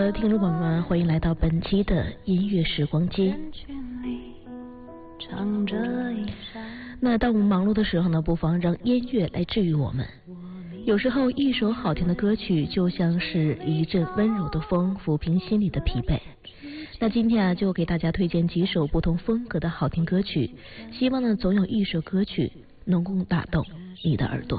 的听众朋友们，欢迎来到本期的音乐时光机。那当我们忙碌的时候呢，不妨让音乐来治愈我们。有时候一首好听的歌曲就像是一阵温柔的风，抚平心里的疲惫。那今天就给大家推荐几首不同风格的好听歌曲，希望呢总有一首歌曲能够打动你的耳朵。